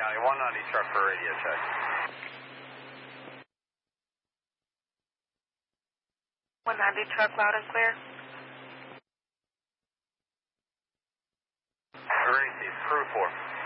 County, 190 truck for radio check. Truck loud and clear. Gracie, crew 4.